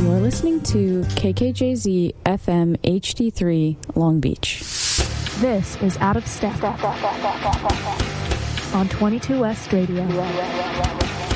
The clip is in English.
You're listening to KKJZ FM HD3 Long Beach. This is Out of Step on 22 West Radio.